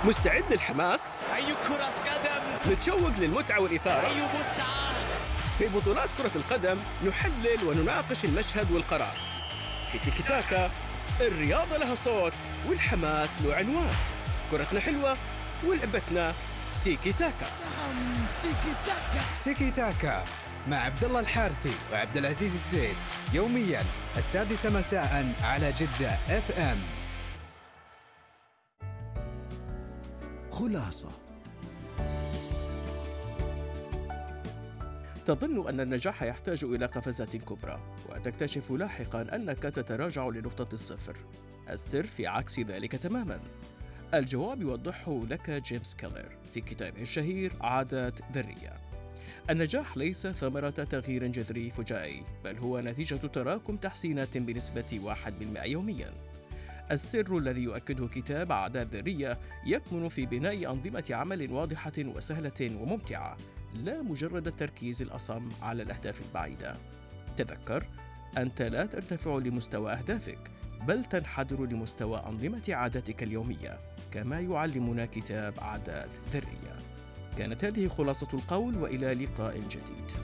مستعد للحماس؟ أي كرة قدم! متشوق للمتعة والإثارة؟ أي متعة! في بطولات كرة القدم نحلل ونناقش المشهد والقرار. في تيكي تاكا الرياضة لها صوت والحماس له عنوان. كرتنا حلوة ولعبتنا تيكي تاكا. نعم، تيكي تاكا. تيكي تاكا مع عبد الله الحارثي وعبد العزيز الزيد، يوميا 6 مساء على جدة اف ام. خلاصة. تظن أن النجاح يحتاج إلى قفزات كبرى، وتكتشف لاحقاً أنك تتراجع لنقطة الصفر. السر في عكس ذلك تماماً. الجواب يوضحه لك جيمس كيلر في كتابه الشهير عادات ذرية. النجاح ليس ثمرة تغيير جذري فجائي، بل هو نتيجة تراكم تحسينات بنسبة 1% يومياً. السر الذي يؤكده كتاب عادات ذرية يكمن في بناء أنظمة عمل واضحة وسهلة وممتعة، لا مجرد التركيز الأصم على الأهداف البعيدة. تذكر، أنت لا ترتفع لمستوى أهدافك، بل تنحدر لمستوى أنظمة عاداتك اليومية، كما يعلمنا كتاب عادات ذرية. كانت هذه خلاصة القول، وإلى لقاء جديد.